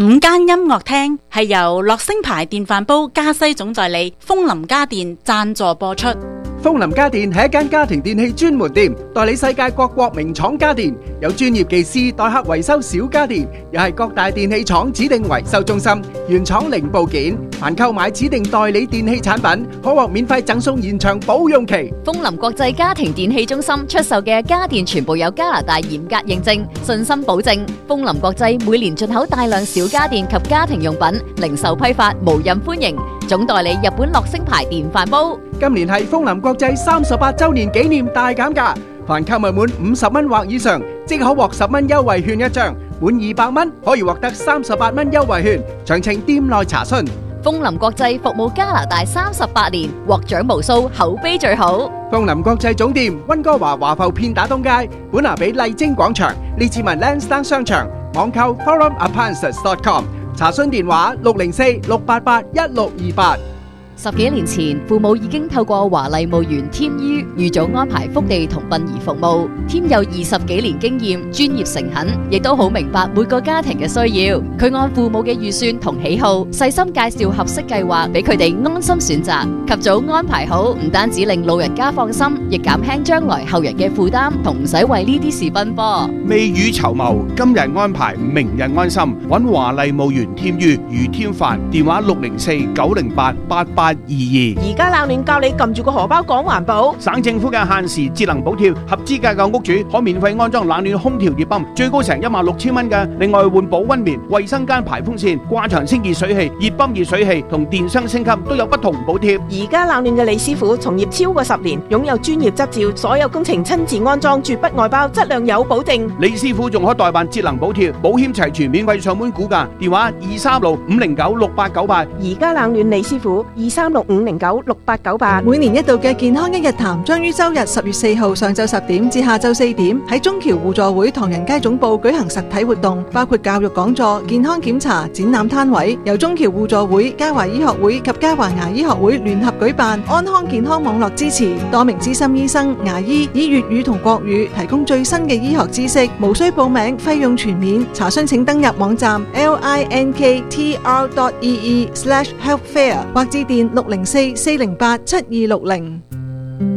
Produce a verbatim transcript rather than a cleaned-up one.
午間音樂廳係由樂聲牌電飯煲加西總代理楓林家電贊助播出。 楓林家電係一間家庭電器專門店，代理世界各國名廠家電，有專業技師代客維修小家電，又係各大電器廠指定維修中心，原廠零部件。凡購買指定代理電器產品，可獲免費贈送延長保用期。 楓林國際家庭電器中心出售嘅家電全部有加拿大嚴格認證，信心保證。楓林國際每年進口大量小家電及家庭用品，零售批發無任歡迎。總代理日本樂聲牌電飯煲。 今年係楓林國際三十八周年紀念大減價，凡購物滿五十蚊或以上，即可獲十蚊優惠券一張；滿二百蚊可以獲得三十八蚊優惠券。詳情店內查詢。 楓林國際服務加拿大三十八年，獲獎無數，口碑最好。 楓林國際總店溫哥華華埠片打東街，本拿比麗晶廣場，列治文 Lansdowne 商場，網購 forum appliances dot com， 查詢電話六零四六八八一六二八。 十幾年前，父母已經透過華麗墓園添於預早安排福地同殯儀服務。添有二十幾年經驗，專業誠懇，亦都好明白每個家庭嘅需要。佢按父母嘅預算同喜好，細心介紹合適計劃俾佢哋安心選擇。及早安排好，唔單止令老人家放心，亦減輕將來後人嘅負擔，同唔使為呢啲事奔波。 未雨綢繆，今日安排，明日安心。揾華麗墓園添於余添飯，電話六零四九零八八八二二。 而家冷暖教你撳住個荷包講環保。 省政府嘅限時節能補貼，合資格嘅屋主可免費安裝冷暖空調熱泵，最高成一萬六千蚊嘅。另外換保溫棉、衛生間排風扇、掛牆清熱水器、熱泵熱水器同電箱升級都有不同補貼。 而家冷暖嘅李師傅從業超過十年，擁有專業執照，所有工程親自安裝，絕不外包，質量有保證。 李師傅仲可代辦節能補貼，保險齊全，免費上門估價，電話二三六五零九六八九八。 而家冷暖李師傅二三六五零九六八九八。 每年一度嘅健康一日談將於周日十月四號上晝十點至下晝四點喺中橋互助會唐人街總部舉行實體活動，包括教育講座、健康檢查、展覽攤位，由中橋互助會、嘉華醫學會及嘉華牙醫學會聯合舉辦，安康健康網絡支持，多名資深醫生、牙醫以粵語同國語提供最新嘅醫學知識，無需報名，費用全免。查詢請登入網站 l i n k t r dot e e slash health fair 或致電六零四四零八七二六零。